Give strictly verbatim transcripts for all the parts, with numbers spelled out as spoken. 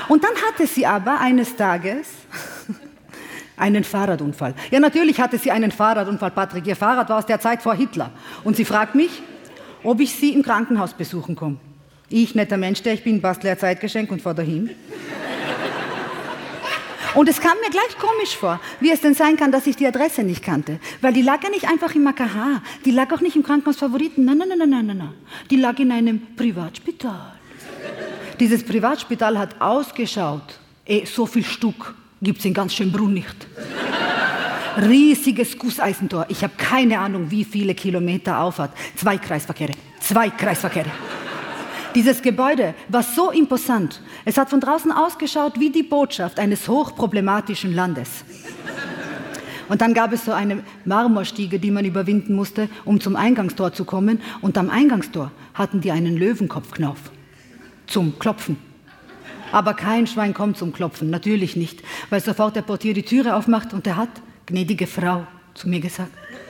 Und dann hatte sie aber eines Tages einen Fahrradunfall. Ja, natürlich hatte sie einen Fahrradunfall, Patrick. Ihr Fahrrad war aus der Zeit vor Hitler. Und sie fragt mich, ob ich sie im Krankenhaus besuchen komme. Ich, netter Mensch, der ich bin, bastle ein Zeitgeschenk und fahr dahin. Und es kam mir gleich komisch vor, wie es denn sein kann, dass ich die Adresse nicht kannte. Weil die lag ja nicht einfach im A K H, die lag auch nicht im Krankenhaus Favoriten. Nein, nein, nein, nein, nein, nein. Die lag in einem Privatspital. Dieses Privatspital hat ausgeschaut, eh, so viel Stuck gibt's in ganz Schönbrunn nicht. Riesiges Gusseisentor. Ich habe keine Ahnung, wie viele Kilometer Auffahrt. Zwei Kreisverkehre. Zwei Kreisverkehre. Dieses Gebäude war so imposant. Es hat von draußen ausgeschaut wie die Botschaft eines hochproblematischen Landes. Und dann gab es so eine Marmorstiege, die man überwinden musste, um zum Eingangstor zu kommen. Und am Eingangstor hatten die einen Löwenkopfknauf zum Klopfen. Aber kein Schwein kommt zum Klopfen, natürlich nicht, weil sofort der Portier die Türe aufmacht und er hat, gnädige Frau, zu mir gesagt.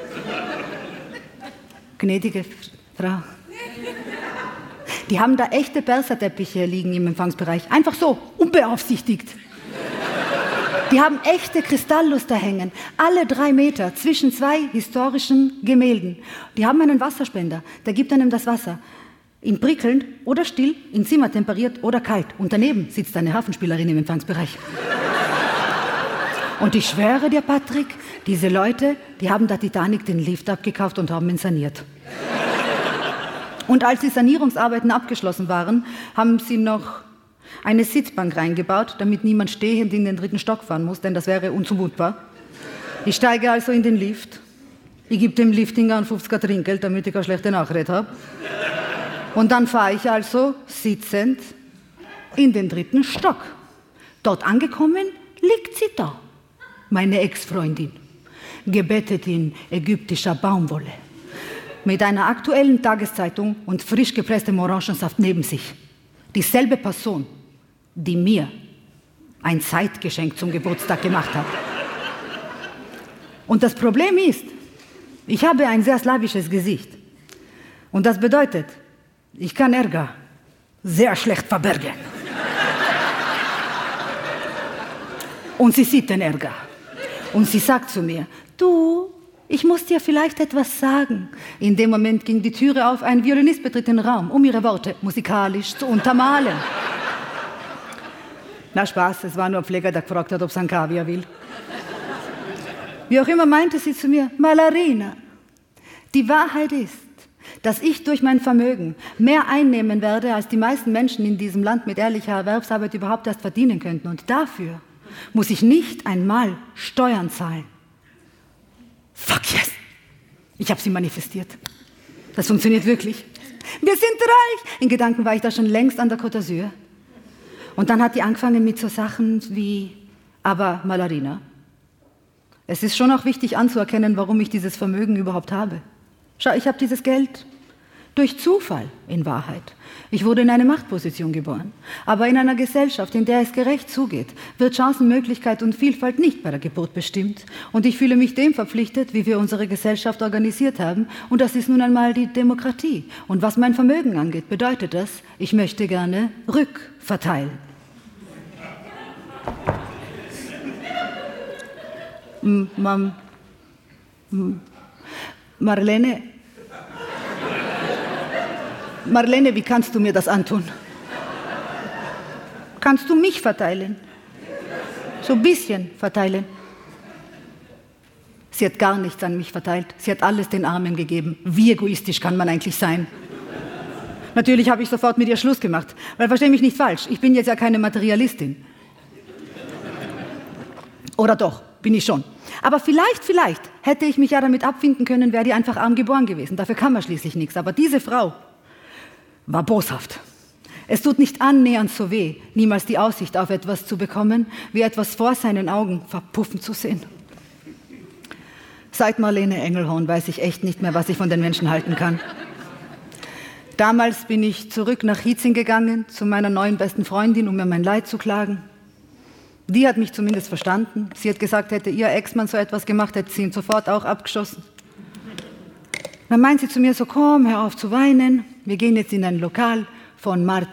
Gnädige Frau. Die haben da echte Perserteppiche liegen im Empfangsbereich. Einfach so, unbeaufsichtigt. Die haben echte Kristallluster hängen. Alle drei Meter zwischen zwei historischen Gemälden. Die haben einen Wasserspender. Der gibt einem das Wasser. In prickelnd oder still, in Zimmer temperiert oder kalt. Und daneben sitzt eine Hafenspielerin im Empfangsbereich. Und ich schwöre dir, Patrick, diese Leute, die haben der Titanic den Lift abgekauft und haben ihn saniert. Und als die Sanierungsarbeiten abgeschlossen waren, haben sie noch eine Sitzbank reingebaut, damit niemand stehend in den dritten Stock fahren muss, denn das wäre unzumutbar. Ich steige also in den Lift. Ich gebe dem Liftinger ein fünfziger Trinkgeld, damit ich eine schlechte Nachrede habe. Und dann fahre ich also sitzend in den dritten Stock. Dort angekommen, liegt sie da, meine Ex-Freundin, gebettet in ägyptischer Baumwolle, mit einer aktuellen Tageszeitung und frisch gepresstem Orangensaft neben sich. Dieselbe Person, die mir ein Zeitgeschenk zum Geburtstag gemacht hat. Und das Problem ist, ich habe ein sehr slawisches Gesicht. Und das bedeutet, ich kann Ärger sehr schlecht verbergen. Und sie sieht den Ärger. Und sie sagt zu mir, du, ich muss dir vielleicht etwas sagen. In dem Moment ging die Türe auf, ein Violinist betritt den Raum, um ihre Worte musikalisch zu untermalen. Na Spaß, es war nur ein Pfleger, der gefragt hat, ob es ein Kaviar will. Wie auch immer meinte sie zu mir, Mallarina, die Wahrheit ist, dass ich durch mein Vermögen mehr einnehmen werde, als die meisten Menschen in diesem Land mit ehrlicher Erwerbsarbeit überhaupt erst verdienen könnten. Und dafür muss ich nicht einmal Steuern zahlen. Fuck yes! Ich habe sie manifestiert. Das funktioniert wirklich. Wir sind reich! In Gedanken war ich da schon längst an der Côte d'Azur. Und dann hat die angefangen mit so Sachen wie, aber Mallarina, es ist schon auch wichtig anzuerkennen, warum ich dieses Vermögen überhaupt habe. Schau, ich habe dieses Geld durch Zufall in Wahrheit. Ich wurde in eine Machtposition geboren. Aber in einer Gesellschaft, in der es gerecht zugeht, wird Chancenmöglichkeit und Vielfalt nicht bei der Geburt bestimmt. Und ich fühle mich dem verpflichtet, wie wir unsere Gesellschaft organisiert haben. Und das ist nun einmal die Demokratie. Und was mein Vermögen angeht, bedeutet das, ich möchte gerne rückverteilen. Mam, Marlene, Marlene, wie kannst du mir das antun? Kannst du mich verteilen? So ein bisschen verteilen. Sie hat gar nichts an mich verteilt. Sie hat alles den Armen gegeben. Wie egoistisch kann man eigentlich sein? Natürlich habe ich sofort mit ihr Schluss gemacht. Weil, versteh mich nicht falsch, ich bin jetzt ja keine Materialistin. Oder doch, bin ich schon. Aber vielleicht, vielleicht hätte ich mich ja damit abfinden können, wäre die einfach arm geboren gewesen. Dafür kann man schließlich nichts. Aber diese Frau war boshaft. Es tut nicht annähernd so weh, niemals die Aussicht auf etwas zu bekommen, wie etwas vor seinen Augen verpuffen zu sehen. Seit Marlene Engelhorn weiß ich echt nicht mehr, was ich von den Menschen halten kann. Damals bin ich zurück nach Hietzing gegangen, zu meiner neuen besten Freundin, um mir mein Leid zu klagen. Die hat mich zumindest verstanden. Sie hat gesagt, hätte ihr Ex-Mann so etwas gemacht, hätte sie ihn sofort auch abgeschossen. Dann meint sie zu mir so, komm, hör auf zu weinen. Wir gehen jetzt in ein Lokal von Martin